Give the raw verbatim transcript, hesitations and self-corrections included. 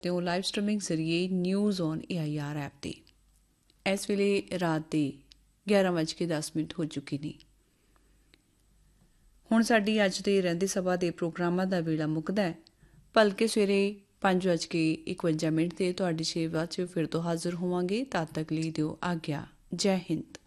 ਅਤੇ ਉਹ live streaming ਜ਼ਰੀਏ news on A I R app 'ਤੇ। ਇਸ ਵੇਲੇ ਰਾਤ ਦੇ ਗਿਆਰਾਂ ਵੱਜ ਕੇ ਦਸ ਮਿੰਟ ਹੋ ਚੁੱਕੇ ਨੇ। ਹੁਣ ਸਾਡੀ ਅੱਜ ਦੇ ਰਹਿੰਦੇ ਸਭਾ ਦੇ ਪ੍ਰੋਗਰਾਮਾਂ ਦਾ ਵੇਲਾ ਮੁੱਕਦਾ ਹੈ। ਭਲਕੇ ਸਵੇਰੇ ਪੰਜ ਵੱਜ ਕੇ ਇਕਵੰਜਾ ਮਿੰਟ 'ਤੇ ਤੁਹਾਡੀ ਸੇਵਾ 'ਚ ਫਿਰ ਤੋਂ ਹਾਜ਼ਰ ਹੋਵਾਂਗੇ। ਤਦ ਤੱਕ ਲਈ ਦਿਓ ਆਗਿਆ। ਜੈ ਹਿੰਦ।